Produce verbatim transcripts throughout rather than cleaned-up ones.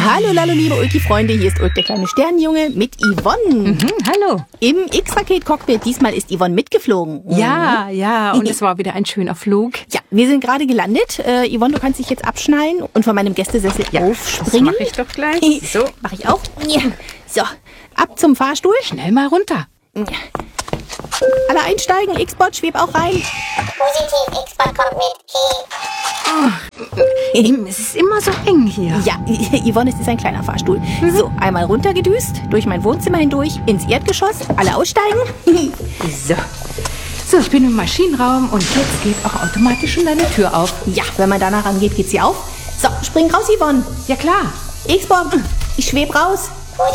Hallo, hallo, liebe Ulki-Freunde, hier ist Ulk, der kleine Sternenjunge mit Yvonne. Mhm, hallo. Im X-Raket-Cockpit, diesmal ist Yvonne mitgeflogen. Ja, ja, und es war wieder ein schöner Flug. Ja, wir sind gerade gelandet. Äh, Yvonne, du kannst dich jetzt abschnallen und von meinem Gästesessel Ja, aufspringen. das mache ich doch gleich. So, mache ich auch. Ja. So, ab zum Fahrstuhl. Schnell mal runter. Alle einsteigen, X-Bot, schweb auch rein. Positiv, X-Bot kommt mit. Es ist immer so eng hier. Ja, Yvonne, es ist ein kleiner Fahrstuhl. So, einmal runtergedüst, durch mein Wohnzimmer hindurch, ins Erdgeschoss, alle aussteigen. So. So, ich bin im Maschinenraum und jetzt geht auch automatisch schon deine Tür auf. Ja, wenn man danach rangeht, geht sie auf. So, spring raus, Yvonne. Ja, klar. X-Bot, ich schweb raus.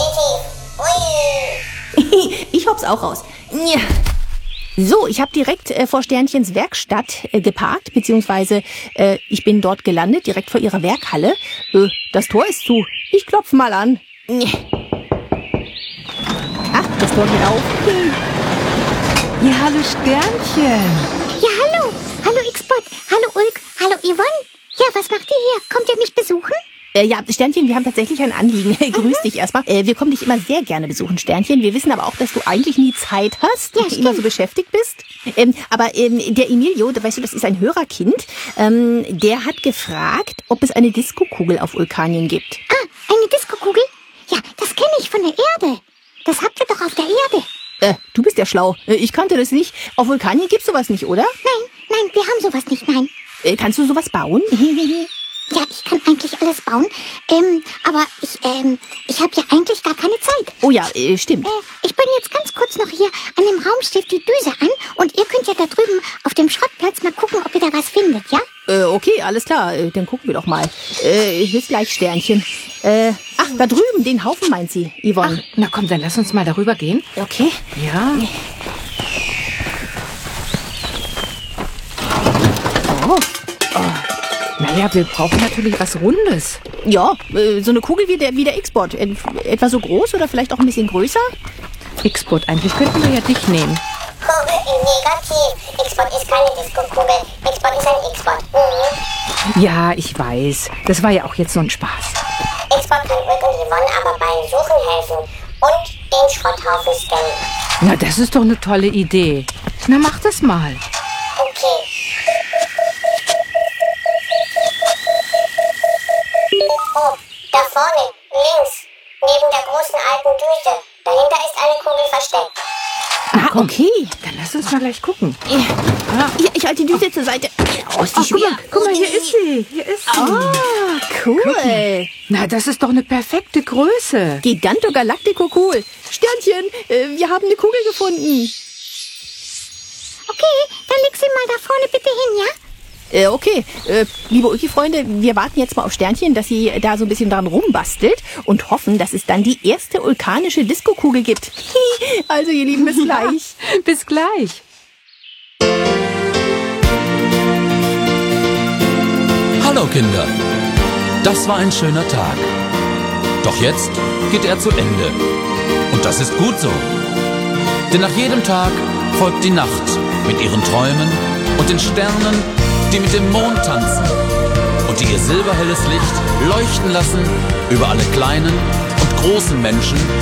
Positiv. Ui. Ich hopp's auch raus. So, ich habe direkt äh, vor Sternchens Werkstatt äh, geparkt, beziehungsweise äh, ich bin dort gelandet, direkt vor ihrer Werkhalle. Äh, das Tor ist zu. Ich klopfe mal an. Ach, das Tor geht auf. Ja, hallo Sternchen. Ja, hallo. Hallo X-Bot. Hallo Ulk. Hallo Yvonne. Ja, was macht ihr hier? Kommt ihr mich besuchen? Äh, ja, Sternchen, wir haben tatsächlich ein Anliegen. Grüß dich erstmal. Äh, wir kommen dich immer sehr gerne besuchen, Sternchen. Wir wissen aber auch, dass du eigentlich nie Zeit hast, Ja, und immer so beschäftigt bist. Ähm, aber ähm, der Emilio, da weißt du, das ist ein Hörerkind, ähm, der hat gefragt, ob es eine Diskokugel auf Vulkanien gibt. Ah, eine Diskokugel? Ja, das kenne ich von der Erde. Das habt ihr doch auf der Erde. Äh, du bist ja schlau. Äh, ich kannte das nicht. Auf Vulkanien gibt's sowas nicht, oder? Nein, nein, wir haben sowas nicht, nein. Äh, kannst du sowas bauen? Ja, ich kann eigentlich alles bauen. Ähm, aber ich, ähm, ich habe ja eigentlich gar keine Zeit. Oh ja, äh, stimmt. Äh, ich bin jetzt ganz kurz noch hier. An dem Raum steht die Düse an und ihr könnt ja da drüben auf dem Schrottplatz mal gucken, ob ihr da was findet, ja? Äh, okay, alles klar. Äh, dann gucken wir doch mal. Äh, bis gleich, Sternchen. Äh, ach, da drüben, den Haufen meint sie, Yvonne. Ach, na komm, dann lass uns mal darüber gehen. Okay. Ja. Oh. Naja, wir brauchen natürlich was Rundes. Ja, äh, so eine Kugel wie der, wie der X-Bot. Et, etwa so groß oder vielleicht auch ein bisschen größer? X-Bot, eigentlich könnten wir ja dich nehmen. Kugel im Negativ. X-Bot ist keine Diskokugel. X-Bot ist ein X-Bot. Mhm. Ja, ich weiß. Das war ja auch jetzt so ein Spaß. X-Bot kann Ulk und Yvonne aber beim Suchen helfen. Und den Schrotthaufen scannen. Na, das ist doch eine tolle Idee. Na, mach das mal. Okay. Oh, da vorne, links, neben der großen alten Düse. Dahinter ist eine Kugel versteckt. Ah, okay. Dann lass uns mal gleich gucken. Ja, ich halte die Düse zur Seite. Oh, ist die Ach, guck schwer. mal, guck mal, hier ist sie. Hier ist sie. Ah, cool. Na, das ist doch eine perfekte Größe. Giganto Galactico cool. Sternchen, äh, wir haben eine Kugel gefunden. Okay, dann leg sie mal da vorne bitte hin, ja? Äh, okay, äh, liebe Ulki-Freunde, wir warten jetzt mal auf Sternchen, dass sie da so ein bisschen dran rumbastelt und hoffen, dass es dann die erste vulkanische Diskokugel gibt. Also, ihr Lieben, bis gleich. Bis gleich. Hallo Kinder, das war ein schöner Tag. Doch jetzt geht er zu Ende. Und das ist gut so. Denn nach jedem Tag folgt die Nacht mit ihren Träumen und den Sternen, die mit dem Mond tanzen und die ihr silberhelles Licht leuchten lassen über alle kleinen und großen Menschen